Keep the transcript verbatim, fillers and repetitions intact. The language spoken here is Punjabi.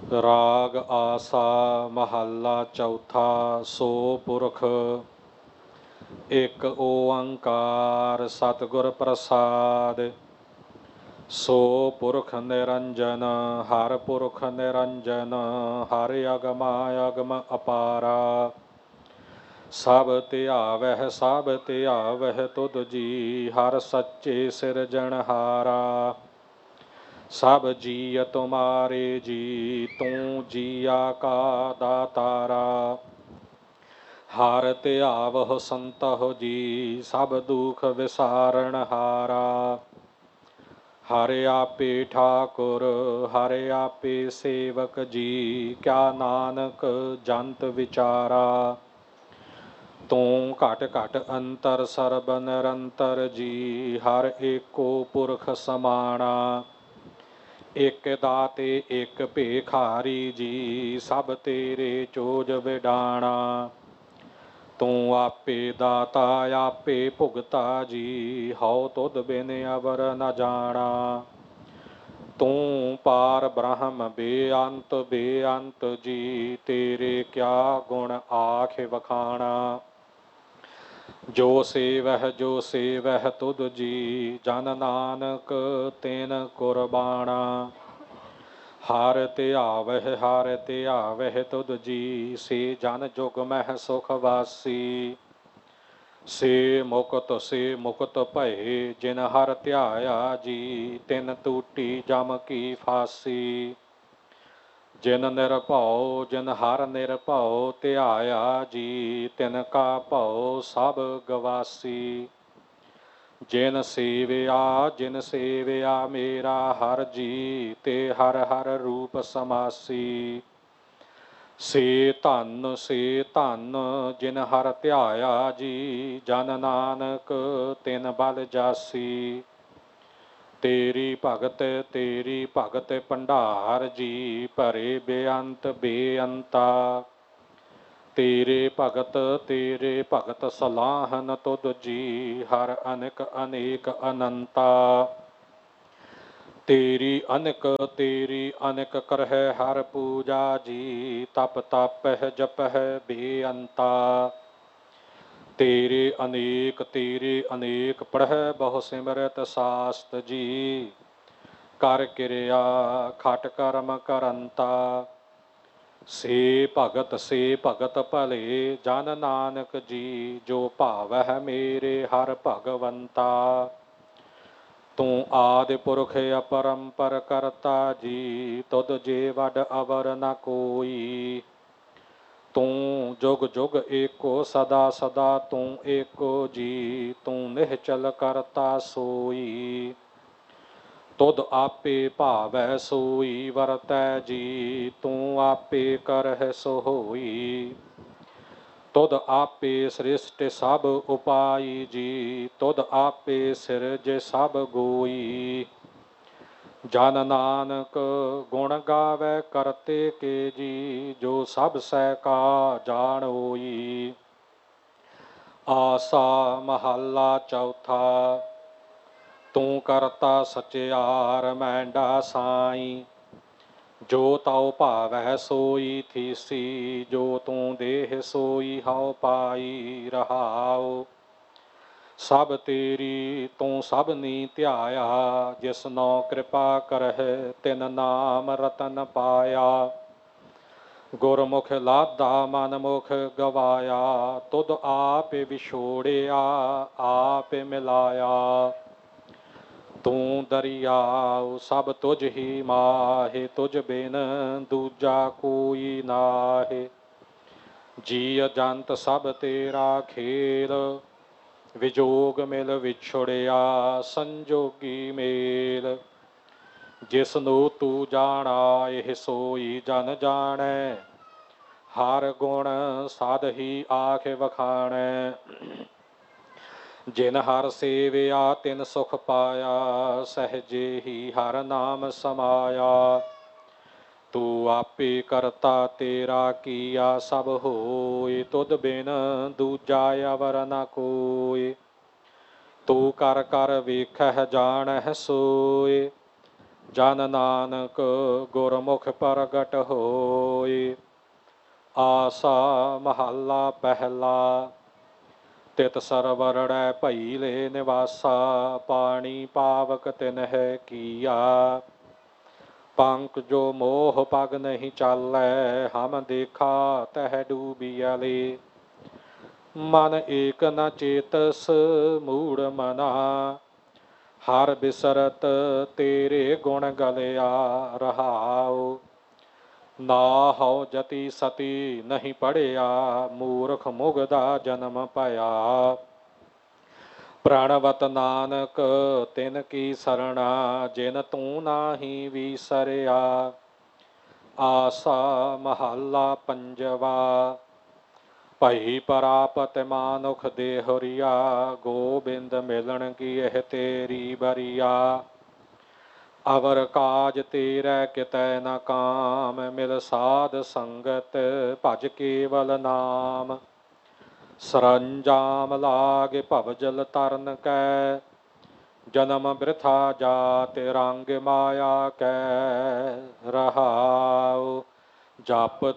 ਰਾਗ ਆਸਾ ਮਹੱਲਾ ਚੌਥਾ। ਸੋ ਪੁਰਖ ਇੱਕ ਓੰਕਾਰ ਸਤਿਗੁਰ ਪ੍ਰਸਾਦ। ਸੋ ਪੁਰਖ ਨਿਰੰਜਨ ਹਰ ਪੁਰਖ ਨਿਰੰਜਨ ਹਰ ਅਗਮ ਅਗਮ ਅਪਾਰਾ। ਸਭ ਧਿਆਵਹਿ ਸਭ ਧਿਆਵਹਿ ਤੁਧ ਜੀ ਹਰ ਸੱਚੇ ਸਿਰਜਣਹਾਰਾ। ਸਭ ਜੀਅ ਤੁਮਾਰੇ ਜੀ ਤੂੰ ਜੀਆ ਕਾ ਦਾਤਾਰਾ। ਹਰ ਧਿਆਵਹੁ ਸੰਤਹੁ ਜੀ ਸਭ ਦੁਖ ਵਿਸਾਰਨ ਹਾਰਾ। ਹਰ ਆਪੇ ਠਾਕੁਰ ਹਰ ਆਪੇ ਸੇਵਕ ਜੀ ਕਿਆ ਨਾਨਕ ਜੰਤ ਵਿਚਾਰਾ। ਤੂੰ ਘਟ ਘਟ ਅੰਤਰ ਸਰਬ ਨਿਰੰਤਰ ਜੀ ਹਰ ਏਕੋ ਪੁਰਖ ਸਮਾਣਾ। ਇਕ ਦਾਤੇ ਇਕ ਭੇਖਾਰੀ ਜੀ ਸਭ ਤੇਰੇ ਚੋਜ ਵਿਡਾਣਾ। ਤੂੰ ਆਪੇ ਦਾਤਾ ਆਪੇ ਭੁਗਤਾ ਜੀ ਹਉ ਤੁਧ ਬਿਨ ਅਵਰ ਨ ਜਾਣਾ। ਤੂੰ ਪਾਰ ਬ੍ਰਹਮ ਬੇਅੰਤ ਬੇਅੰਤ ਜੀ ਤੇਰੇ ਕਿਆ ਗੁਣ ਆਖ ਵਖਾਣਾ। ਜੋ ਸੇਵਹਿ ਜੋ ਸੇਵਹਿ ਤੁਧ ਜੀ ਜਨ ਨਾਨਕ ਤਿਨ ਕੁਰਬਾਣਾ। ਹਰ ਧਿਆਵਹਿ ਹਰ ਧਿਆਵਹਿ ਤੁਧ ਜੀ ਸੇ ਜਨ ਜੁਗ ਮਹਿ ਸੁਖ ਵਾਸੀ। ਸੇ ਮੁਕਤ ਸੇ ਮੁਕਤ ਭਏ ਜਿਨ ਹਰ ਧਿਆਇਆ ਜੀ ਤਿਨ ਟੂਟੀ ਜਮ ਕੀ ਫਾਸੀ। ਜਿਨ ਨਿਰਭਉ ਜਿਨ ਹਰ ਨਿਰਭਉ ਧਿਆਇਆ ਜੀ ਤਿਨ ਕਾ ਭਉ ਸਭ ਗਵਾਸੀ। ਜਿਨ ਸੇਵਿਆ ਜਿਨ ਸੇਵਿਆ ਮੇਰਾ ਹਰ ਜੀ ਤੇ ਹਰ ਹਰ ਰੂਪ ਸਮਾਸੀ। ਸੇ ਧਨ ਸੇ ਧਨ ਜਿਨ ਹਰ ਧਿਆਇਆ ਜੀ ਜਨ ਨਾਨਕ ਤਿਨ ਬਲ ਜਾਸੀ। ਤੇਰੀ ਭਗਤ ਤੇਰੀ ਭਗਤ ਭੰਡਾਰ ਜੀ ਭਰੇ ਬੇਅੰਤ ਬੇਅੰਤਾ। ਤੇਰੇ ਭਗਤ ਤੇਰੇ ਭਗਤ ਸਲਾਹਨ ਤੁਧ ਜੀ ਹਰ ਅਨੇਕ ਅਨੇਕ ਅਨੰਤਾ। ਤੇਰੀ ਅਨਕ ਤੇਰੀ ਅਨਕ ਕਰਹਿ ਹਰ ਪੂਜਾ ਜੀ ਤਪ ਤਪਹਿ ਜਪਹਿ ਬੇਅੰਤਾ। ਤੇਰੇ ਅਨੇਕ ਤੇਰੇ ਅਨੇਕ ਪੜ੍ਹੈ ਬਹੁ ਸਿਮਰਤ ਸਾਸਤ ਜੀ ਕਰ ਕਿਰਿਆ ਖਟ ਕਰਮ ਕਰੰਤਾ। ਸੇ ਭਗਤ ਸੇ ਭਗਤ ਭਲੇ ਜਨ ਨਾਨਕ ਜੀ ਜੋ ਭਾਵਹਿ ਮੇਰੇ ਹਰ ਭਗਵੰਤਾ। ਤੂੰ ਆਦਿ ਪੁਰਖ ਅਪਰੰਪਰ ਕਰਤਾ ਜੀ ਤੁਧ ਜੇ ਵਡ ਅਵਰ ਨ ਕੋਈ। ਤੂੰ ਜੁਗ ਜੁਗ ਏਕੋ ਸਦਾ ਸਦਾ ਤੂੰ ਏਕੋ ਜੀ ਤੂੰ ਨਿਹਚਲ ਕਰਤਾ ਸੋਈ। ਤੁਧ ਆਪੇ ਭਾਵੈ ਸੋਈ ਵਰਤੈ ਜੀ ਤੂੰ ਆਪੇ ਕਰਹਿ ਸੋ ਹੋਈ। ਤੁਧ ਆਪੇ ਸ੍ਰਿਸ਼ਟ ਸਭ ਉਪਾਈ ਜੀ ਤੁਧ ਆਪੇ ਸਿਰਜ ਸਭ ਗੋਈ। ਜਨ ਨਾਨਕ ਗੁਣ ਗਾਵੈ ਕਰਤੇ ਕੇ ਜੀ ਜੋ ਸਭ ਸਹਿ ਕਾ ਜਾਣੋਈ। ਆਸਾ ਮਹੱਲਾ ਚੌਥਾ। ਤੂੰ ਕਰਤਾ ਸਚਿਆਰ ਮੈਂਡਾ ਸਾਈ ਜੋ ਤਉ ਭਾਵੈ ਸੋਈ ਥੀਸੀ। ਜੋ ਤੂੰ ਦੇਹ ਸੋਈ ਹਉ ਪਾਈ ਰਹਾਉ। ਸਭ ਤੇਰੀ ਤੂੰ ਸਭ ਨੀ ਧਿਆਇਆ ਜਿਸਨੋ ਕਿਰਪਾ ਕਰਹਿ ਤਿਨ ਨਾਮ ਰਤਨ ਪਾਇਆ। ਗੁਰਮੁਖ ਲਾਧਾ ਮਨ ਮੁਖ ਗਵਾਇਆ ਤੁਧ ਆਪ ਵਿਛੋੜਿਆ ਆਪ ਮਿਲਾਇਆ। ਤੂੰ ਦਰਿਆਉ ਸਭ ਤੁਝ ਹੀ ਮਾਹੇ ਤੁਝ ਬਿਨ ਦੂਜਾ ਕੋਈ ਨਾਹੇ। ਜੀਅ ਜੰਤ ਸਭ ਤੇਰਾ ਖੇਲ ਵਿਜੋਗ ਮਿਲ ਵਿਛੜਿਆ ਸੰਜੋਗੀ ਮੇਲ। ਜਿਸਨੂੰ ਤੂੰ ਜਾਣਾ ਇਹ ਸੋਈ ਜਨ ਜਾਣੈ ਹਰ ਗੁਣ ਸਦ ਹੀ ਆਖ ਵਖਾਣੈ। ਜਿਨ ਹਰ ਸੇਵਿਆ ਤਿਨ ਸੁਖ ਪਾਇਆ ਸਹਿਜੇ ਹੀ ਹਰ ਨਾਮ ਸਮਾਇਆ। ਤੂੰ ਆਪੇ ਕਰਤਾ ਤੇਰਾ ਕੀਆ ਸਭ ਹੋਏ ਤੁਧ ਬਿਨ ਦੂਜਾ ਅਵਰ ਨ ਕੋਇ। ਤੂੰ ਕਰ ਕਰ ਵੇਖਹਿ ਜਾਣਹਿ ਸੋਇ ਜਨ ਨਾਨਕ ਗੁਰਮੁਖ ਪ੍ਰਗਟ ਹੋਏ। ਆਸਾ ਮਹੱਲਾ ਪਹਿਲਾ। ਤਿਤ ਸਰਵਰੜੈ ਭਈ ਲੈ ਨਿਵਾਸਾ, ਪਾਣੀ ਪਾਵਕ ਤਿਨਹਿ ਕੀਆ। ਪੰਕ ਜੋ ਮੋਹ ਪਗ ਨਹੀਂ ਚਾਲੈ, ਹਮ ਦੇਖਾ ਤਹਿ ਡੂਬੀਅਲੇ। ਮਨ ਏਕ ਨ ਚੇਤਸ ਮੂੜ ਮਨਾ, ਹਰ ਬਿਸਰਤ ਤੇਰੇ ਗੁਣ ਗਲਿਆ ਰਹਾਉ। ਨਾ ਹਉ ਜਤੀ ਸਤੀ ਨਹੀਂ ਪੜਿਆ, ਮੂਰਖ ਮੁਗਦਾ ਜਨਮ ਭਇਆ। ਪ੍ਰਣਵਤ ਨਾਨਕ ਤਿਨ ਕੀ ਸਰਣਾ, ਜਿਨ ਤੂੰ ਨਾਹੀ ਵੀਸਰਿਆ। ਆਸਾ ਮਹੱਲਾ ਪੰਜਵਾ। ਭਈ ਪ੍ਰਾਪਤ ਮਾਨੁਖ ਦੇਹੁਰੀਆ, ਗੋਬਿੰਦ ਮਿਲਣ ਕੀ ਇਹ ਤੇਰੀ ਬਰੀਆ। ਅਵਰ ਕਾਜ ਤੇਰੇ ਕਿਤੈ ਨ ਕਾਮ, ਮਿਲ ਸਾਧ ਸੰਗਤ ਭਜ ਕੇਵਲ ਨਾਮ। ਸਰੰਜਾਮ ਲਾਗ ਭਵਜਲ ਤਰਨ ਕੈ, ਜਨਮ ਬਿਰਥਾ ਜਾਤ ਰੰਗ ਮਾਇਆ ਕੈ। ਰਹਾਉ ਜਪ